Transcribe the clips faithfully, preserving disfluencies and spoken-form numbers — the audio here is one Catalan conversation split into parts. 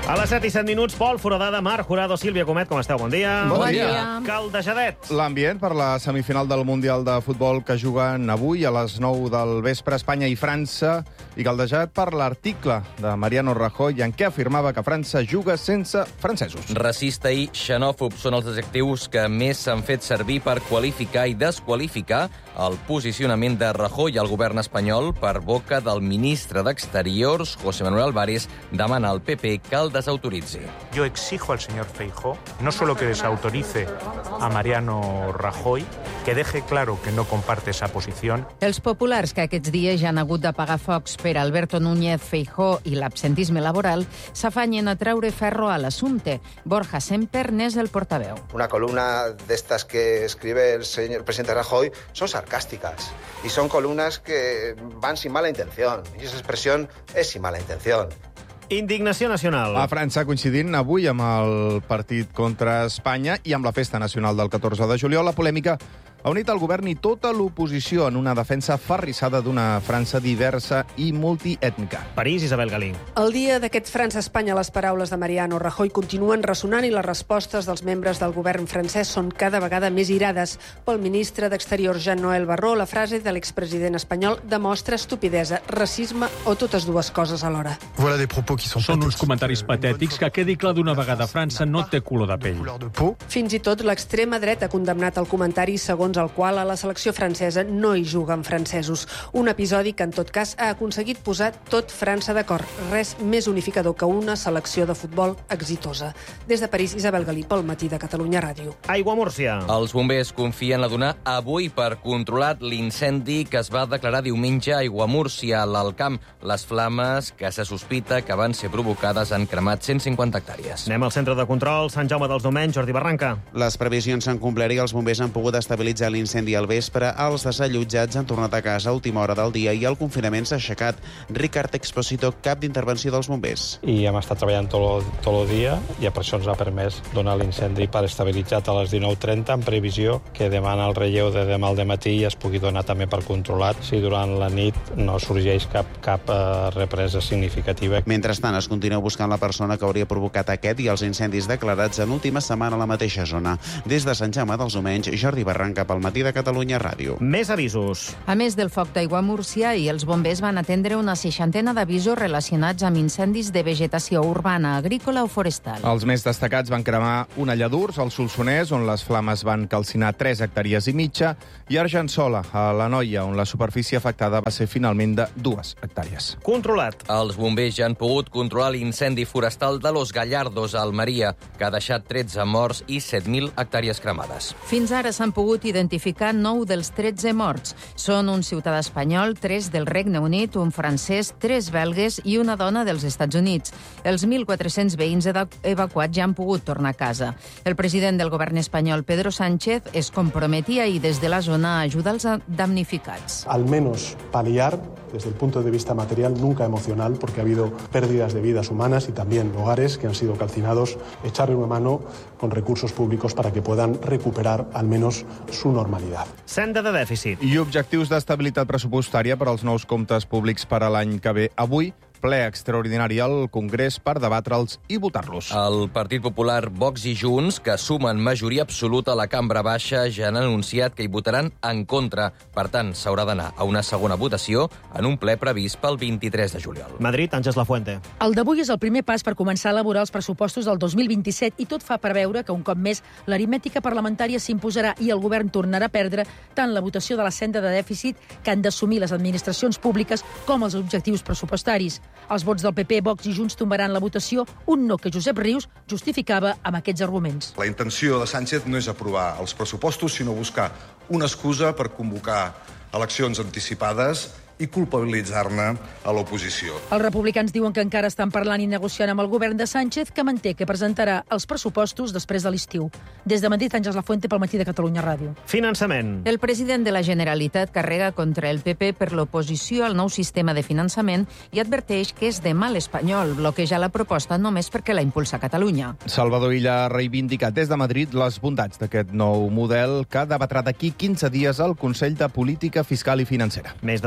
A les set i set minuts, Pol Foradada, Marc Jurado, Sílvia Comet, com esteu? Bon dia. Bon dia. Caldejadet. L'ambient per la semifinal del Mundial de Futbol que juguen avui a les nou del vespre Espanya i França, i caldejat per l'article de Mariano Rajoy en què afirmava que França juga sense francesos. Racista i xenòfob són els adjectius que més s'han fet servir per qualificar i desqualificar el posicionament de Rajoy al govern espanyol per boca del ministre d'Exteriors, José Manuel Álvarez, demana al P P que el desautoritzi. Yo exijo al señor Feijóo no solo que desautorice a Mariano Rajoy, que deje claro que no comparte esa posición. Els populars que aquests dies ja han hagut de pagar focs per Alberto Núñez Feijóo i l'absentisme laboral s'afanyen a treure ferro a l'assumpte. Borja Semper n'és el portaveu. Una columna de estas que escribe el señor presidente Rajoy son sarcásticas y son columnas que van sin mala intención. Y esa expresión es sin mala intención. Indignació nacional. A França, coincidint avui amb el partit contra Espanya i amb la festa nacional del catorze de juliol, la polèmica ha unit el govern i tota l'oposició en una defensa ferrissada d'una França diversa i multiètnica. París, Isabel Galí. El dia d'aquest França-Espanya, les paraules de Mariano Rajoy continuen ressonant i les respostes dels membres del govern francès són cada vegada més irades. Pel ministre d'Exteriors, Jean-Noël Barrot, la frase de l'expresident espanyol demostra estupidesa, racisme o totes dues coses alhora. Voilà des propos qui sont Són uns comentaris patètics que quedi clar d'una vegada França no té color de pell. Fins i tot l'extrema dreta ha condemnat el comentari segons el qual a la selecció francesa no hi juguen francesos. Un episodi que, en tot cas, ha aconseguit posar tot França d'acord. Res més unificador que una selecció de futbol exitosa. Des de París, Isabel Galí, pel Matí de Catalunya Ràdio. Aigua Múrcia. Els bombers confien a donar avui per controlat l'incendi que es va declarar diumenge a Aigua Múrcia, a l'Alt Camp. Les flames, que se sospita que van ser provocades, han cremat cent cinquanta hectàrees. Anem al centre de control, Sant Jaume dels Domenys, Jordi Barranca. Les previsions s'han complert i els bombers han pogut estabilitzar l'incendi al vespre. Els desallotjats han tornat a casa a última hora del dia i el confinament s'ha aixecat. Ricard Exposito, cap d'intervenció dels bombers. I hem estat treballant tot, tot el dia i per això ens ha permès donar l'incendi per estabilitzat a les dinou trenta en previsió que demà el relleu de demà al dematí es pugui donar també per controlat si durant la nit no sorgeix cap, cap eh, represa significativa. Mentrestant, es continua buscant la persona que hauria provocat aquest i els incendis declarats en última setmana a la mateixa zona. Des de Sant Jaume dels Domenys, Jordi Barranca, pel Matí de Catalunya Ràdio. Més avisos. A més del foc d'Aigua Múrcia, i els bombers van atendre una seixantena d'avisos relacionats amb incendis de vegetació urbana, agrícola o forestal. Els més destacats van cremar una lladurs al Solsonès, on les flames van calcinar tres hectàrees i mitja, i Argençola, a l'Anoia, on la superfície afectada va ser finalment de dues hectàrees. Controlat. Els bombers ja han pogut controlar l'incendi forestal de Los Gallardos, a Almeria, que ha deixat tretze morts i set mil hectàrees cremades. Fins ara s'han pogut identificar nou dels tretze morts. Són un ciutadà espanyol, tres del Regne Unit, un francès, tres belgues i una dona dels Estats Units. Els mil quatre-cents veïns evacuats ja han pogut tornar a casa. El president del govern espanyol, Pedro Sánchez, es comprometia ahir des de la zona a ajudar els damnificats. Al menos paliar, desde el punto de vista material, nunca emocional, porque ha habido pérdidas de vidas humanas y también hogares que han sido calcinados, echarle una mano con recursos públicos para que puedan recuperar al menos su normalidad. Senda de dèficit. I objectius d'estabilitat pressupostària per als nous comptes públics per a l'any que ve. Avui, ple extraordinari al Congrés per debatre'ls i votar-los. El Partit Popular, Vox i Junts, que sumen majoria absoluta a la cambra baixa, ja han anunciat que hi votaran en contra. Per tant, s'haurà d'anar a una segona votació en un ple previst pel vint-i-tres de juliol. Madrid, Àngels Lafuente. El d'avui és el primer pas per començar a elaborar els pressupostos del dos mil vint-i-set i tot fa preveure que un cop més l'aritmètica parlamentària s'imposarà i el govern tornarà a perdre tant la votació de la senda de dèficit que han d'assumir les administracions públiques com els objectius pressupostaris. Els vots del P P, Vox i Junts tombaran la votació, un no que Josep Rius justificava amb aquests arguments. La intenció de Sánchez no és aprovar els pressupostos, sinó buscar una excusa per convocar eleccions anticipades i culpabilitzar-ne a l'oposició. Els republicans diuen que encara estan parlant i negociant amb el govern de Sánchez, que manté que presentarà els pressupostos després de l'estiu. Des de Madrid, Àngels Lafuente, pel Matí de Catalunya Ràdio. Finançament. El president de la Generalitat carrega contra el P P per l'oposició al nou sistema de finançament i adverteix que és de mal espanyol bloquejar la proposta només perquè la impulsa Catalunya. Salvador Illa ha reivindicat des de Madrid les bondats d'aquest nou model que debatrà d'aquí quinze dies al Consell de Política Fiscal i Financera. Més detalls, Txell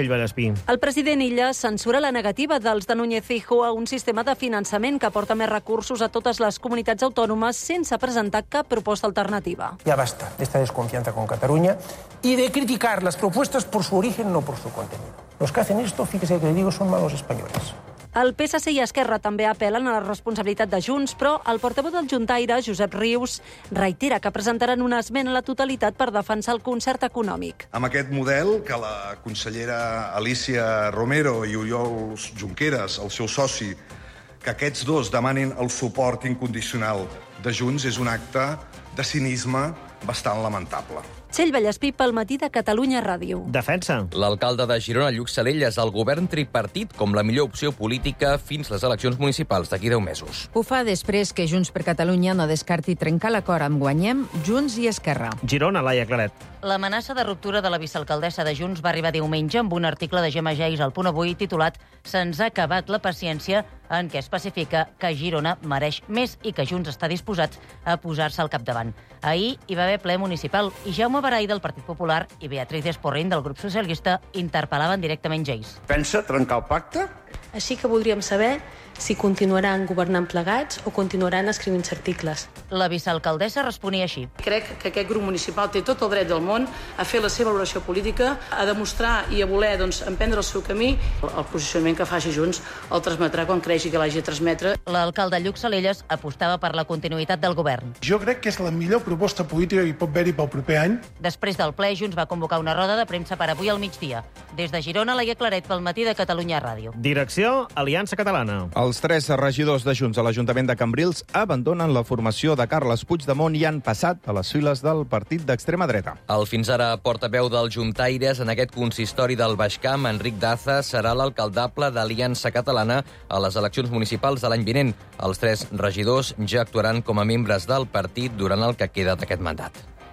Txell Vallespí. El president Illa censura la negativa dels de Núñez Feijóo a un sistema de finançament que aporta més recursos a totes les comunitats autònomes sense presentar cap proposta alternativa. Ya basta de esta desconfianza con Cataluña y de criticar las propuestas por su origen, no por su contenido. Los que hacen esto, fíjese que le digo, son malos españoles. El P S C i Esquerra també apel·len a la responsabilitat de Junts, però el portaveu del Juntaire, Josep Rius, reitera que presentaran una esmena a la totalitat per defensar el concert econòmic. Amb aquest model que la consellera Alicia Romero i Oriol Junqueras, el seu soci, que aquests dos demanin el suport incondicional de Junts és un acte de cinisme bastant lamentable. Txell Vallespí pel Matí de Catalunya Ràdio. Defensa. L'alcalde de Girona, Lluc Salelles, el govern tripartit com la millor opció política fins les eleccions municipals d'aquí deu mesos. Ho fa després que Junts per Catalunya no descarti trencar l'acord amb Guanyem, Junts i Esquerra. Girona, Laia Claret. L'amenaça de ruptura de la vicealcaldessa de Junts va arribar diumenge amb un article de Gemma Geis al Punt Avui titulat «Se'ns ha acabat la paciència», en què especifica que Girona mereix més i que Junts està disposat a posar-se al capdavant. Ahir hi va haver ple municipal i Jaume Barai del Partit Popular i Beatriz Esporrin del grup socialista interpel·laven directament Geis. Pensa trencar el pacte? Així que voldríem saber si continuaran governant plegats o continuaran escrivint articles. La vicealcaldessa responia així. Crec que aquest grup municipal té tot el dret del món a fer la seva valoració política, a demostrar i a voler doncs, emprendre el seu camí. El posicionament que faci Junts el transmetrà quan creixi que l'hagi de transmetre. L'alcalde Lluc Salelles apostava per la continuïtat del govern. Jo crec que és la millor proposta política que hi pot haver-hi pel proper any. Després del ple, Junts va convocar una roda de premsa per avui al migdia. Des de Girona, Laia Claret pel Matí de Catalunya Ràdio. Direcció, Aliança Catalana. Els tres regidors de Junts a l'Ajuntament de Cambrils abandonen la formació de Carles Puigdemont i han passat a les files del partit d'extrema dreta. El fins ara portaveu dels Juntaires en aquest consistori del Baix Camp, Enric Daza, serà l'alcaldable d'Aliança Catalana a les eleccions municipals de l'any vinent. Els tres regidors ja actuaran com a membres del partit durant el que queda d'aquest mandat.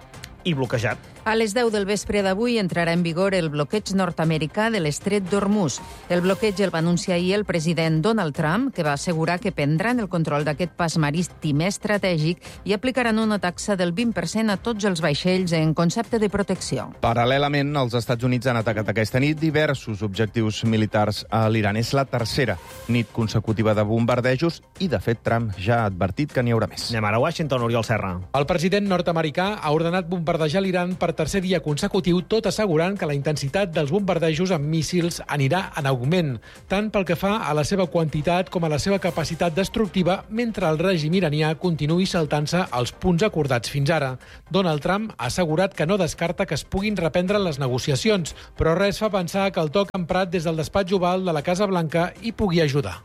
I bloquejat. A les deu del vespre d'avui entrarà en vigor el bloqueig nord-americà de l'estret d'Hormuz. El bloqueig el va anunciar ahir el president Donald Trump, que va assegurar que prendran el control d'aquest pas marítim estratègic i aplicaran una taxa del vint per cent a tots els vaixells en concepte de protecció. Paral·lelament, els Estats Units han atacat aquesta nit diversos objectius militars a l'Iran. És la tercera nit consecutiva de bombardejos i, de fet, Trump ja ha advertit que n'hi haurà més. Anem ara a Washington, Oriol Serra. El president nord-americà ha ordenat bombardejar l'Iran per tercer dia consecutiu, tot assegurant que la intensitat dels bombardejos amb míssils anirà en augment, tant pel que fa a la seva quantitat com a la seva capacitat destructiva, mentre el règim iranià continuï saltant-se els punts acordats fins ara. Donald Trump ha assegurat que no descarta que es puguin reprendre les negociacions, però res fa pensar que el toc emprat des del despatx oval de la Casa Blanca hi pugui ajudar.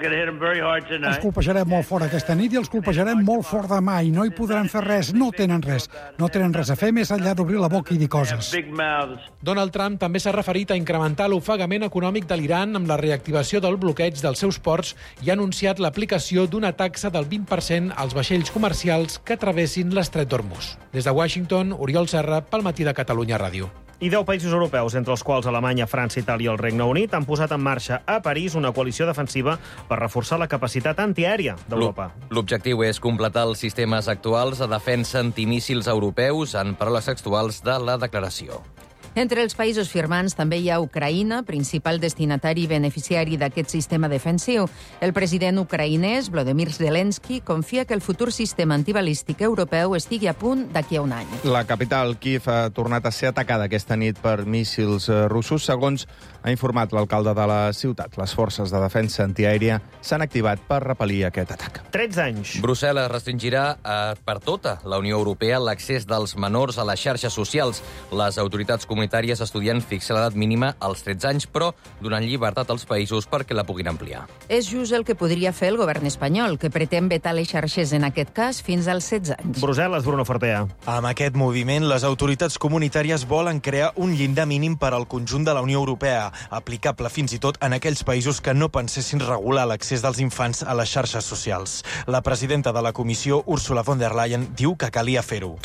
Els colpejarem molt fort aquesta nit i els colpejarem molt fort demà i no hi podran fer res, no tenen res. No tenen res a fer més enllà d'obrir la boca i dir coses. Donald Trump també s'ha referit a incrementar l'ofegament econòmic de l'Iran amb la reactivació del bloqueig dels seus ports i ha anunciat l'aplicació d'una taxa del vint per cent als vaixells comercials que travessin l'estret d'Hormuz. Des de Washington, Oriol Serra, pel Matí de Catalunya Ràdio. I deu països europeus, entre els quals Alemanya, França, Itàlia i el Regne Unit, han posat en marxa a París una coalició defensiva per reforçar la capacitat antiaèria d'Europa. L'objectiu és completar els sistemes actuals de defensa antimíssils europeus, en paraules textuals de la declaració. Entre els països firmants també hi ha Ucraïna, principal destinatari i beneficiari d'aquest sistema defensiu. El president ucraïnès, Volodymyr Zelensky, confia que el futur sistema antibalístic europeu estigui a punt d'aquí a un any. La capital, Kíev, ha tornat a ser atacada aquesta nit per míssils russos, segons ha informat l'alcalde de la ciutat. Les forces de defensa antiaèria s'han activat per repel·lir aquest atac. tretze anys. Brussel·les restringirà eh, per tota la Unió Europea l'accés dels menors a les xarxes socials. Les autoritats comunitàries estudien fixar l'edat mínima als tretze anys, però donant llibertat als països perquè la puguin ampliar. És just el que podria fer el govern espanyol, que pretén vetar les xarxes, en aquest cas, fins als setze anys. Brussel·les, Bruno Fortea. Amb aquest moviment, les autoritats comunitàries volen crear un llindar mínim per al conjunt de la Unió Europea, aplicable fins i tot en aquells països que no pensessin regular l'accés dels infants a les xarxes socials. La presidenta de la comissió, Ursula von der Leyen, diu que calia fer-ho.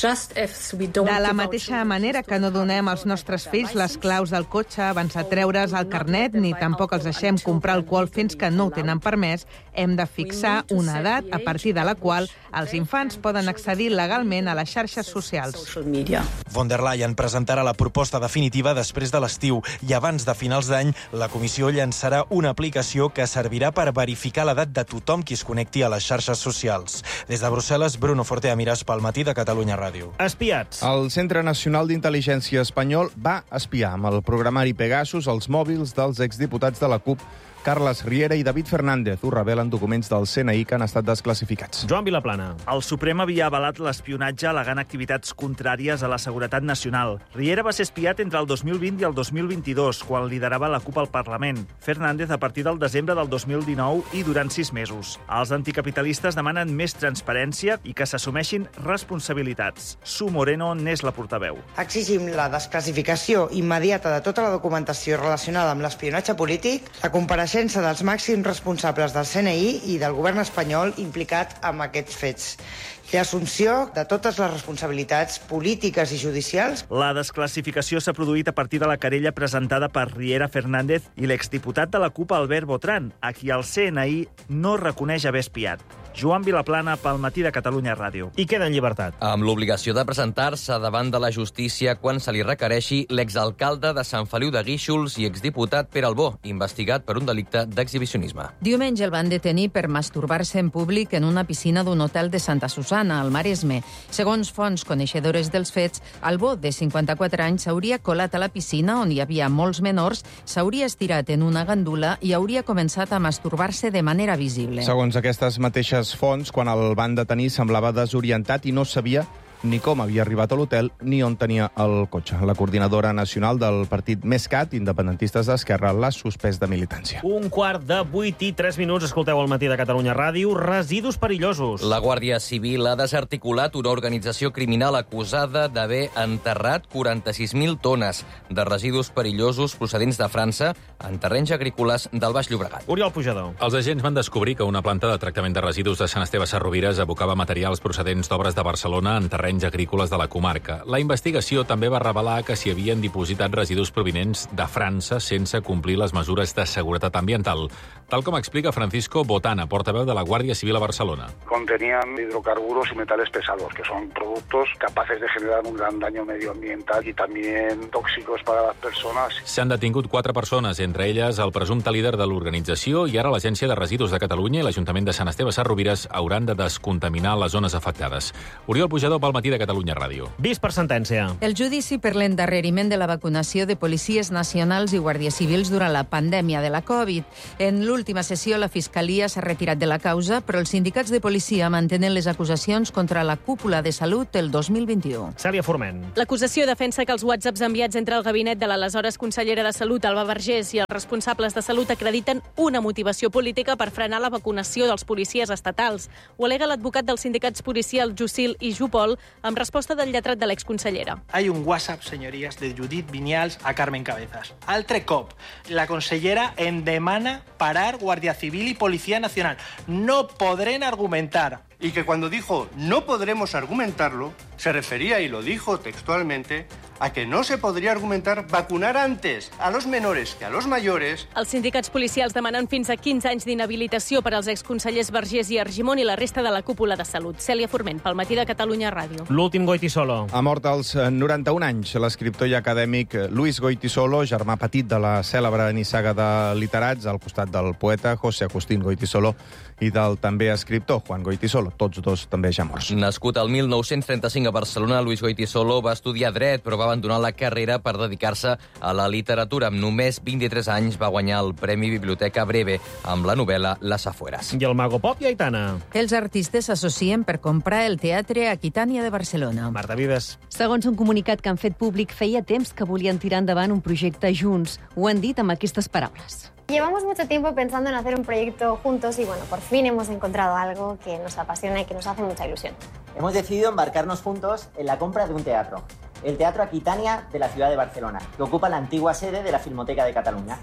De la mateixa manera que no donem als nostres fills les claus del cotxe abans de treure's el carnet, ni tampoc els deixem comprar alcohol fins que no ho tenen permès, hem de fixar una edat a partir de la qual els infants poden accedir legalment a les xarxes socials. Von der Leyen presentarà la proposta definitiva després de l'estiu i abans de finals d'any la comissió llançarà una aplicació que servirà per verificar l'edat de tothom qui es connecti a les xarxes socials. Des de Brussel·les, Bruno Forteamiras pel Matí de Catalunya Ràdio. Espiats. El Centre Nacional d'Intel·ligència espanyol va espiar amb el programari Pegasus els mòbils dels exdiputats de la CUP Carles Riera i David Fernández. Ho revelen documents del C N I que han estat desclassificats. Joan Vilaplana. El Suprem havia avalat l'espionatge alegant activitats contràries a la seguretat nacional. Riera va ser espiat entre el dos mil vint i el dos mil vint-i-dos, quan liderava la CUP al Parlament. Fernández a partir del desembre del dos mil dinou i durant sis mesos. Els anticapitalistes demanen més transparència i que s'assumeixin responsabilitats. Su Moreno n'és la portaveu. Exigim la desclassificació immediata de tota la documentació relacionada amb l'espionatge polític, la comparació dels màxims responsables del C N I i del govern espanyol implicat en aquests fets. I l'assumpció de totes les responsabilitats polítiques i judicials. La desclassificació s'ha produït a partir de la querella presentada per Riera Fernández i l'exdiputat de la CUP Albert Botran, a qui el C N I no reconeix haver espiat. Joan Vilaplana pel Matí de Catalunya Ràdio. I queda en llibertat. Amb l'obligació de presentar-se davant de la justícia quan se li requereixi l'exalcalde de Sant Feliu de Guíxols i exdiputat Pere Albó, investigat per un delicte d'exhibicionisme. Diumenge el van detenir per masturbar-se en públic en una piscina d'un hotel de Santa Susana, al Maresme. Segons fonts coneixedores dels fets, Albó, de cinquanta-quatre anys, s'hauria colat a la piscina on hi havia molts menors, s'hauria estirat en una gandula i hauria començat a masturbar-se de manera visible. Segons aquestes mateixes fonts, quan el van detenir semblava desorientat i no sabia ni com havia arribat a l'hotel ni on tenia el cotxe. La coordinadora nacional del partit MesCat, independentistes d'Esquerra, l'ha suspès de militància. Un quart de vuit i tres minuts. Escolteu al Matí de Catalunya Ràdio. Residus perillosos. La Guàrdia Civil ha desarticulat una organització criminal acusada d'haver enterrat quaranta-sis mil tones de residus perillosos procedents de França en terrenys agrícoles del Baix Llobregat. Oriol Pujador. Els agents van descobrir que una planta de tractament de residus de Sant Esteve Sesrovires abocava materials procedents d'obres de Barcelona en terrenys agrícoles de la comarca. La investigació també va revelar que s'hi havien dipositat residus provinents de França sense complir les mesures de seguretat ambiental, tal com explica Francisco Botana, portaveu de la Guàrdia Civil a Barcelona. Contenían hidrocarburos y metales pesados, que son productos capaces de generar un gran daño medioambiental y también tóxicos para las personas. S'han detingut quatre persones, entre elles el presumpte líder de l'organització, i ara l'Agència de Residus de Catalunya i l'Ajuntament de Sant Esteve Sesrovires hauran de descontaminar les zones afectades. Oriol Pujador pel Matí de Catalunya Ràdio. Vist per sentència. El judici per l'endarreriment de la vacunació de policies nacionals i guàrdies civils durant la pandèmia de la Covid. En l'última sessió, la Fiscalia s'ha retirat de la causa, però els sindicats de policia mantenen les acusacions contra la cúpula de salut el dos mil vint-i-u. Cèlia Forment. L'acusació defensa que els whatsapps enviats entre el gabinet de l'aleshores consellera de Salut, Alba Vergés, i els responsables de Salut acrediten una motivació política per frenar la vacunació dels policies estatals. Ho alega l'advocat dels sindicats policials Jusil i Jupol amb resposta del lletrat de l'exconsellera. Hay un WhatsApp, señorías, de Judit Vinyals a Carmen Cabezas. Altre cop, la consellera em demana parar Guardia Civil y Policía Nacional. No podrán argumentar. Y que cuando dijo no podremos argumentarlo, se refería, y lo dijo textualmente, a que no se podría argumentar vacunar antes a los menores que a los mayores. Els sindicats policials demanen fins a quinze anys d'inhabilitació per als exconsellers Vergés i Argimon i la resta de la cúpula de Salut. Cèlia Forment, pel Matí de Catalunya Ràdio. L'últim Goytisolo. Ha mort als noranta-un anys l'escriptor i acadèmic Luis Goytisolo, germà petit de la cèlebre nissaga de literats, al costat del poeta José Agustín Goytisolo i del també escriptor Juan Goytisolo, tots dos també ja morts. Nascut al mil nou-cents trenta-cinc a Barcelona, Luis Goytisolo va estudiar dret, però va abandonar la carrera per dedicar-se a la literatura. Amb només vint-i-tres anys va guanyar el Premi Biblioteca Breve amb la novel·la Las Afueras. I el Mago Pop i Aitana. Els artistes s'associen per comprar el teatre Aquitània de Barcelona. Marta Vives. Segons un comunicat que han fet públic, feia temps que volien tirar endavant un projecte junts. Ho han dit amb aquestes paraules. Llevamos mucho tiempo pensando en hacer un proyecto juntos y, bueno, por fin hemos encontrado algo que nos apasiona y que nos hace mucha ilusión. Hemos decidido embarcarnos juntos en la compra de un teatro, el Teatro Aquitània de la ciudad de Barcelona, que ocupa la antigua sede de la Filmoteca de Cataluña.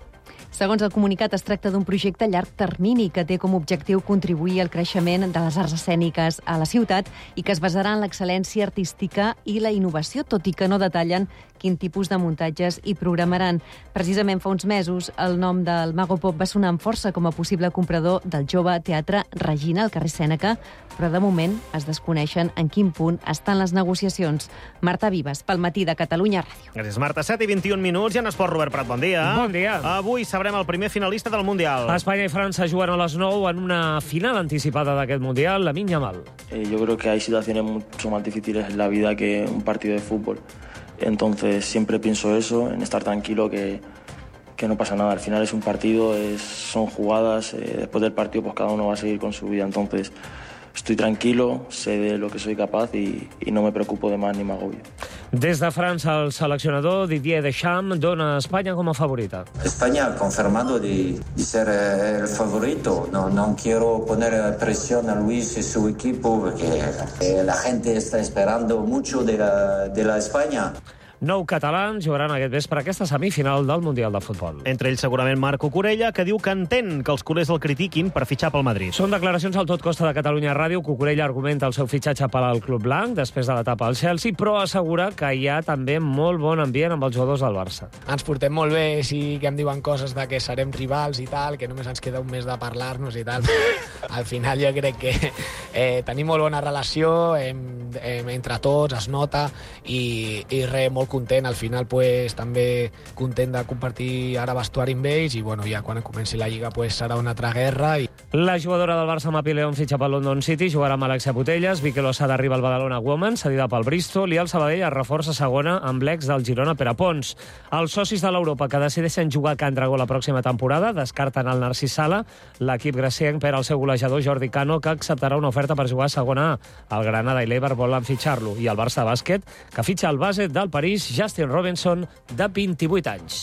Segons el comunicat, es tracta d'un projecte a llarg termini que té com a objectiu contribuir al creixement de les arts escèniques a la ciutat i que es basarà en l'excel·lència artística i la innovació, tot i que no detallen quin tipus de muntatges hi programaran. Precisament fa uns mesos, el nom del Mago Pop va sonar amb força com a possible comprador del jove Teatre Regina al carrer Sèneca, però de moment es desconeixen en quin punt estan les negociacions. Marta Vives, pel Matí de Catalunya Ràdio. Gràcies, Marta. set i vint-i-un minuts i en esport, Robert Prat, bon dia. Bon dia. Avui sabrem el primer finalista del Mundial. Espanya i França juguen a les nou en una final anticipada d'aquest Mundial, Lamine Yamal. Eh, yo creo que hay situaciones mucho más difíciles en la vida que un partido de fútbol. Entonces siempre pienso eso, en estar tranquilo, que, que no pasa nada. Al final es un partido, es, son jugadas, eh, después del partido pues cada uno va a seguir con su vida. Entonces estoy tranquilo, sé de lo que soy capaz y, y no me preocupo de más ni me agobio. Des de França, el seleccionador Didier Deschamps dona a Espanya com a favorita. España ha confirmado de, de ser el favorito. No, no quiero poner presión a Luis y su equipo porque eh, la gente está esperando mucho de la, de la España. Nou catalans jugaran aquest vespre aquesta semifinal del Mundial de Futbol. Entre ells segurament Marc Cucurella, que diu que entén que els culers el critiquin per fitxar pel Madrid. Són declaracions al Tot Costa de Catalunya Ràdio. Cucurella argumenta el seu fitxatge per al Club Blanc després de l'etapa al Chelsea, però assegura que hi ha també molt bon ambient amb els jugadors del Barça. Ens portem molt bé, sí que em diuen coses de que serem rivals i tal, que només ens queda un mes de parlar-nos i tal. Al final jo crec que eh, tenim molt bona relació eh, eh, entre tots, es nota, i, i res, molt content, al final pues, també content de compartir ara vestuari amb ells i bueno, ja quan comenci la Lliga pues, serà una altra guerra. I... La jugadora del Barça, Mapi León, fitxa pel London City, jugarà amb Alexia Putellas, Mikel Osada arriba al Badalona Women, cedida pel Bristol, i el Sabadell es reforça segona amb l'ex del Girona, Pere Pons. Els socis de l'Europa que decideixen jugar a Can Dragó la pròxima temporada descarten el Narcís Sala, l'equip gracienc per al seu golejador Jordi Cano, que acceptarà una oferta per jugar a segona A. El Granada i l'Eibar volen fitxar-lo, i el Barça Bàsquet, que fitxa el base del París, Justin Robinson, de vint-i-vuit anys.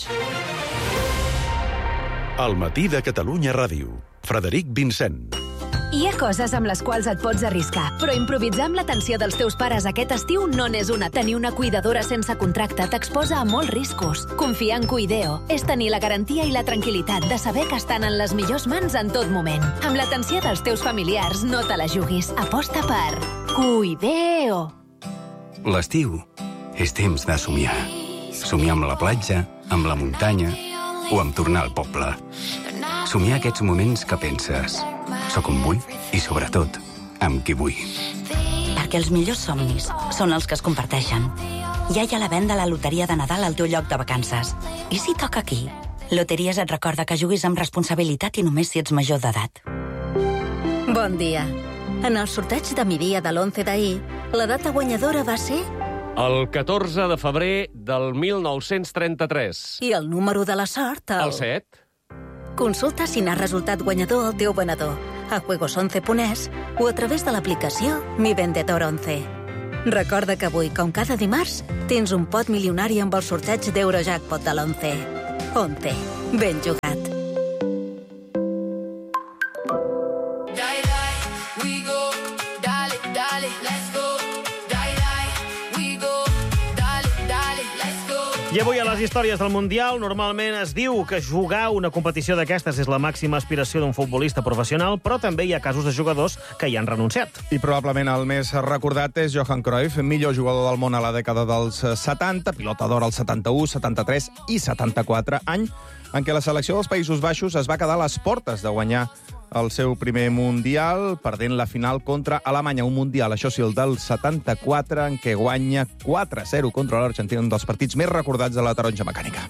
El Matí de Catalunya Ràdio. Frederic Vincent. Hi ha coses amb les quals et pots arriscar, però improvisar amb l'atenció dels teus pares aquest estiu no n'és una. Tenir una cuidadora sense contracte t'exposa a molts riscos. Confiar en Cuideo és tenir la garantia i la tranquil·litat de saber que estan en les millors mans en tot moment. Amb l'atenció dels teus familiars, no te la juguis. Aposta per Cuideo. L'estiu és temps de somiar. Somiar amb la platja, amb la muntanya o amb tornar al poble. Somiar aquests moments que penses soc on vull i, sobretot, amb qui vull. Perquè els millors somnis són els que es comparteixen. Ja hi ha la venda a la loteria de Nadal al teu lloc de vacances. I si toca aquí? Loteries et recorda que juguis amb responsabilitat i només si ets major d'edat. Bon dia. En el sorteig de migdia de l'onze d'ahir, la data guanyadora va ser... El catorze de febrer del mil nou-cents trenta-tres. I el número de la sort, el... El set. Consulta si n'ha resultat guanyador el teu venedor a juegos once punt es o a través de l'aplicació Mi Vendedor once. Recorda que avui, com cada dimarts, tens un pot milionari amb el sorteig d'Eurojackpot de l'once. once. Ben jugat. I avui a les històries del Mundial normalment es diu que jugar una competició d'aquestes és la màxima aspiració d'un futbolista professional, però també hi ha casos de jugadors que hi han renunciat. I probablement el més recordat és Johan Cruyff, millor jugador del món a la dècada dels setanta, pilota d'or als setanta-u, setanta-tres i setanta-quatre, any en què la selecció dels Països Baixos es va quedar a les portes de guanyar el seu primer Mundial, perdent la final contra Alemanya. Un Mundial, això sí, el del setanta-quatre, en què guanya quatre a zero contra l'Argentina, un dels partits més recordats de la taronja mecànica.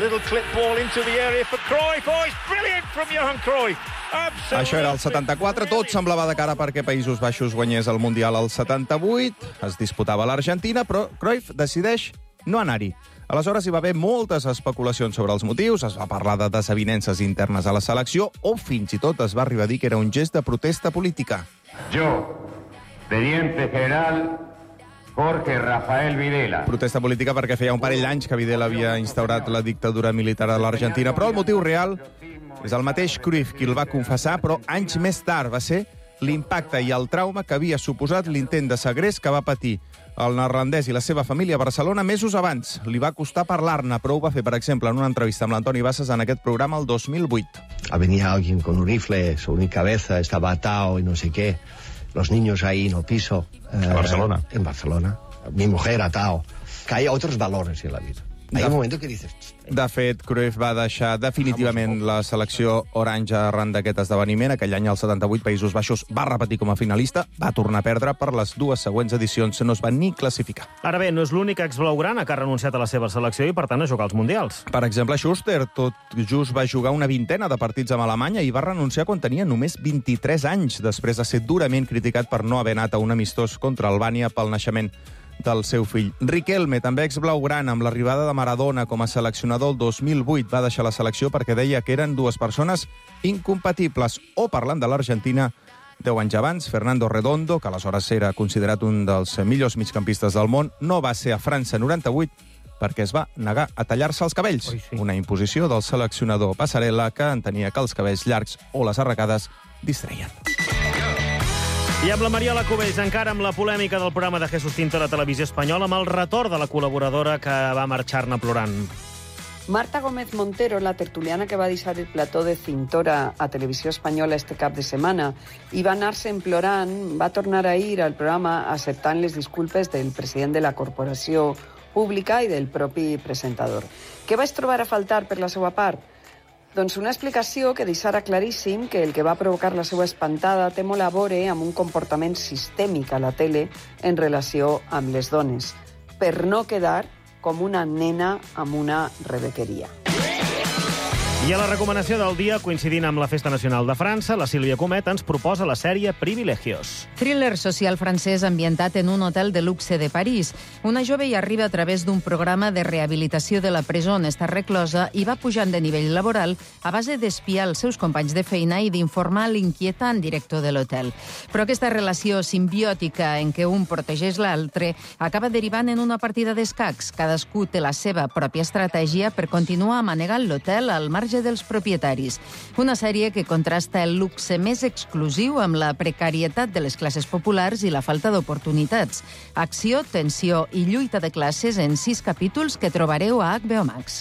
Això era el setanta-quatre, tot semblava de cara perquè Països Baixos guanyés el Mundial al setanta-vuit, es disputava a l'Argentina, però Cruyff decideix no anar-hi. Aleshores hi va haver moltes especulacions sobre els motius, es va parlar de desavinences internes a la selecció o fins i tot es va arribar a dir que era un gest de protesta política. Jo, teniente general Jorge Rafael Videla. Protesta política perquè feia un parell d'anys que Videla havia instaurat la dictadura militar a l'Argentina, però el motiu real és el mateix Cruyff qui el va confessar, però anys més tard va ser l'impacte i el trauma que havia suposat l'intent de segrest que va patir el neerlandès i la seva família a Barcelona mesos abans. Li va costar parlar-ne, però ho va fer, per exemple, en una entrevista amb l'Antoni Bassas en aquest programa el dos mil vuit. Venía alguien con un rifle sobre mi cabeza, estaba atado y no sé qué. Los niños ahí en el piso. Eh, Barcelona. En Barcelona. Mi mujer atado. Que hay otros valores en la vida. Hay un momento que dices... De fet, Cruyff va deixar definitivament la selecció orange arran d'aquest esdeveniment. Aquell any, al setanta-vuit, Països Baixos va repetir com a finalista, va tornar a perdre per les dues següents edicions, no es va ni classificar. Ara bé, no és l'únic exblaugrana que ha renunciat a la seva selecció i, per tant, a jugar als Mundials. Per exemple, Schuster tot just va jugar una vintena de partits amb Alemanya i va renunciar quan tenia només vint-i-tres anys, després de ser durament criticat per no haver anat a un amistós contra Albània pel naixement del seu fill. Riquelme, també exblaugrana, amb l'arribada de Maradona com a seleccionador el dos mil vuit, va deixar la selecció perquè deia que eren dues persones incompatibles. O, parlant de l'Argentina, deu anys abans, Fernando Redondo, que aleshores era considerat un dels millors migcampistes del món, no va ser a França noranta-vuit perquè es va negar a tallar-se els cabells. Oi, sí. Una imposició del seleccionador Passarella, que entenia que els cabells llargs o les arracades distreien. I amb la Mariola Cubells, encara amb la polèmica del programa de Jesús Tinto a la televisió espanyola, amb el retorn de la col·laboradora que va marxar-ne plorant. Marta Gómez Montero, la tertuliana que va deixar el plató de Cintora a Televisió Espanyola este cap de setmana i va anar-se'n plorant, va tornar a ir al programa acceptant les disculpes del president de la Corporació Pública i del propi presentador. Què vaig trobar a faltar per la seva part? Doncs una explicació que deixara claríssim que el que va provocar la seva espantada té molt a veure amb un comportament sistèmic a la tele en relació amb les dones, per no quedar com una nena amb una rebequeria. I a la recomanació del dia, coincidint amb la Festa Nacional de França, la Sílvia Comet ens proposa la sèrie Privilegios. Thriller social francès ambientat en un hotel de luxe de París. Una jove hi arriba a través d'un programa de rehabilitació de la presó on està reclosa i va pujant de nivell laboral a base d'espiar els seus companys de feina i d'informar l'inquietant director de l'hotel. Però aquesta relació simbiòtica en què un protegeix l'altre acaba derivant en una partida d'escacs. Cadascú té la seva pròpia estratègia per continuar manegant l'hotel al marge dels propietaris. Una sèrie que contrasta el luxe més exclusiu amb la precarietat de les classes populars i la falta d'oportunitats. Acció, tensió i lluita de classes en sis capítols que trobareu a H B O Max.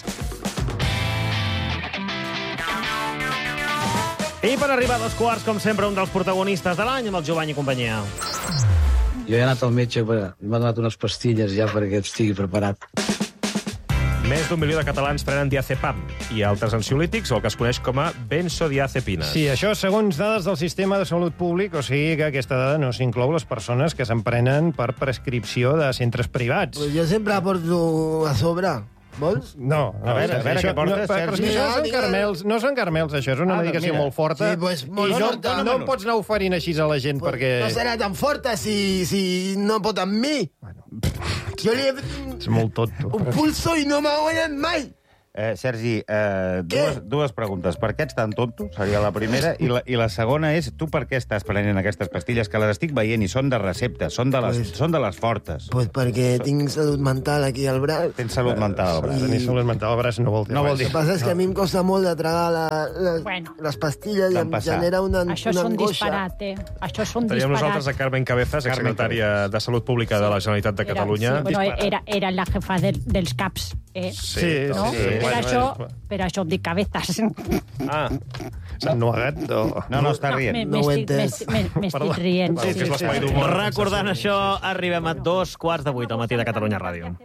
I per arribar a dos quarts, com sempre, un dels protagonistes de l'any amb el Jovany i companyia. Jo he anat al metge, m'ha donat unes pastilles ja perquè estigui preparat. Més d'un milió de catalans prenen diazepam i altres ansiolítics, o el que es coneix com a benzodiazepines. Sí, això segons dades del sistema de salut públic, o sigui que aquesta dada no s'inclou les persones que se'n prenen per prescripció de centres privats. Pues jo sempre aporto a sobre. Vols? No, no, a veure, a veure què portes, Sergi. Però és que això són carmels, no són carmels, això és una ah, medicació mira. molt forta. Sí, pues, I no, no, no em pots anar oferint així a la gent pues, perquè... No serà tan forta si, si no pot amb mi. Bueno, jo li he fet és molt tonto. un pulso i no m'ha guanyat mai. Eh, Sergi, eh, dues, dues preguntes. Per què ets tan tonto? Seria la primera. I la, I la segona és, tu per què estàs prenent aquestes pastilles que les estic veient i són de recepta, són de les, pues, són de les fortes? Pues perquè so... tinc salut mental aquí al braç. Tens salut mental al braç. I... Tenir salut mental al braç no vol dir no vol dir. El que passa és que no. a mi em costa molt de tragar la, la, bueno, les pastilles i em genera una, Això una és un angoixa. disparat, eh? Això és un Teníem disparat. nosaltres a Carmen Cabezas, exsecretària de Salut Pública de la Generalitat de Era, Catalunya. sí, bueno, era, era la jefa de, dels CAPs. Eh? Sí, no? sí. Per, Bueno, això, bueno. per això em dic Cabezas. Ah, Sant Noagat o... No, no, està rient. No, m'estic rient. Sí, que és l'espai d'humor. Recordant això, arribem a dos quarts de vuit al matí de Catalunya Ràdio.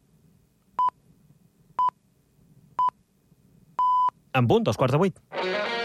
En punt, dos quarts de vuit.